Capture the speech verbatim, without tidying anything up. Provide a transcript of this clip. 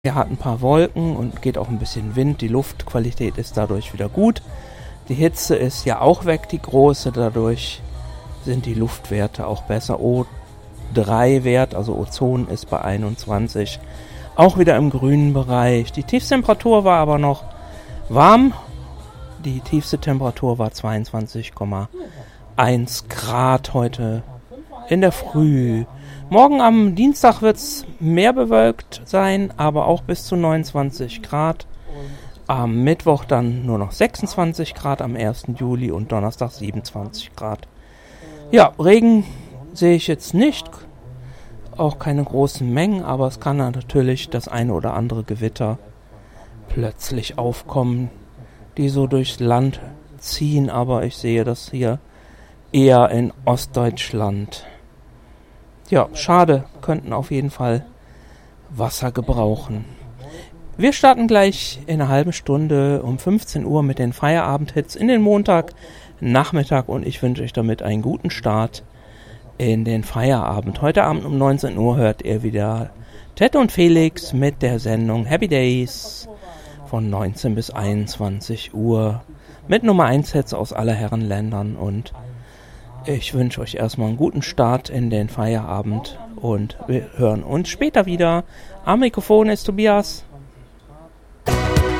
Er hat ein paar Wolken und geht auch ein bisschen Wind. Die Luftqualität ist dadurch wieder gut. Die Hitze ist ja auch weg, die große. Dadurch sind die Luftwerte auch besser. O drei Wert, also Ozon, ist bei einundzwanzig. Auch wieder im grünen Bereich. Die Tiefstemperatur war aber noch warm. Die tiefste Temperatur war zweiundzwanzig Komma eins Grad heute in der Früh. Morgen am Dienstag wird es mehr bewölkt sein, aber auch bis zu neunundzwanzig Grad. Am Mittwoch dann nur noch sechsundzwanzig Grad am ersten Juli und Donnerstag siebenundzwanzig Grad. Ja, Regen sehe ich jetzt nicht, auch keine großen Mengen, aber es kann natürlich das eine oder andere Gewitter plötzlich aufkommen, die so durchs Land ziehen, aber ich sehe das hier eher in Ostdeutschland. Ja, schade, könnten auf jeden Fall Wasser gebrauchen. Wir starten gleich in einer halben Stunde um fünfzehn Uhr mit den Feierabendhits in den Montagnachmittag und ich wünsche euch damit einen guten Start in den Feierabend. Heute Abend um neunzehn Uhr hört ihr wieder Ted und Felix mit der Sendung Happy Days von neunzehn bis einundzwanzig Uhr mit Nummer eins Hits aus aller Herren Ländern und ich wünsche euch erstmal einen guten Start in den Feierabend und wir hören uns später wieder. Am Mikrofon ist Tobias.